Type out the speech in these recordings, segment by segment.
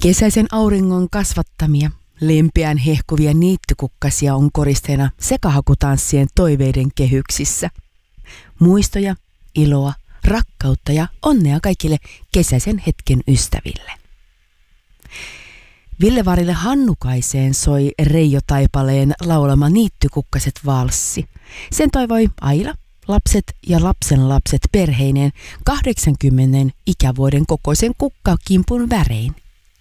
Kesäisen auringon kasvattamia, lempeän hehkuvia niittykukkasia on koristeena sekahakutanssien toiveiden kehyksissä. Muistoja, iloa, rakkautta ja onnea kaikille kesäisen hetken ystäville. Villevaarille Hannukaiseen soi Reijo Taipaleen laulama Niittykukkaset valssi. Sen toivoi Aila, lapset ja lapsenlapset perheineen 80 ikävuoden kokoisen kukkakimpun värein.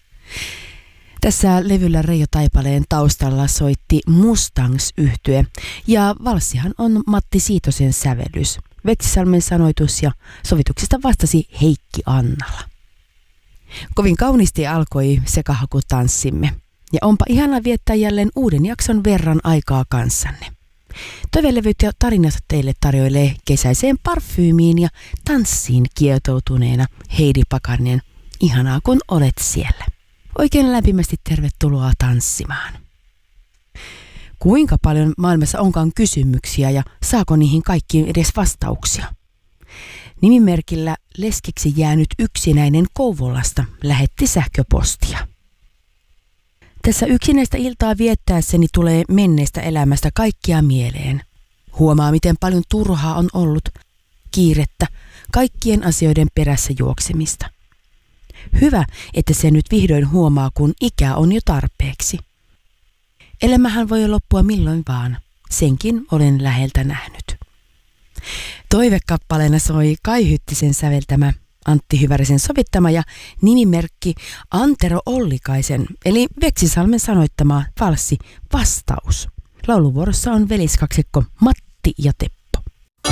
Tässä levyllä Reijo Taipaleen taustalla soitti Mustangs-yhtye ja valssihan on Matti Siitosen sävellys. Veksisalmen sanoitus ja sovituksista vastasi Heikki Annala. Kovin kauniisti alkoi sekahakutanssimme ja onpa ihana viettää jälleen uuden jakson verran aikaa kanssanne. Toivelevyt ja tarinat teille tarjoilee kesäiseen parfyymiin ja tanssiin kietoutuneena Heidi Pakarinen. Ihanaa kun olet siellä. Oikein lämpimästi tervetuloa tanssimaan. Kuinka paljon maailmassa onkaan kysymyksiä ja saako niihin kaikkiin edes vastauksia? Nimimerkillä leskeksi jäänyt yksinäinen Kouvolasta lähetti sähköpostia. Tässä yksinäistä iltaa viettäessäni tulee menneestä elämästä kaikkia mieleen. Huomaa, miten paljon turhaa on ollut, kiirettä, kaikkien asioiden perässä juoksemista. Hyvä, että se nyt vihdoin huomaa, kun ikä on jo tarpeeksi. Elämähän voi loppua milloin vaan, senkin olen läheltä nähnyt. Toivekappaleena soi Kai Hyttisen säveltämä, Antti Hyvärisen sovittama ja nimimerkki Antero Ollikaisen eli Veksisalmen sanoittama valssi Vastaus. Lauluvuorossa on veliskaksikko Matti ja Teppo.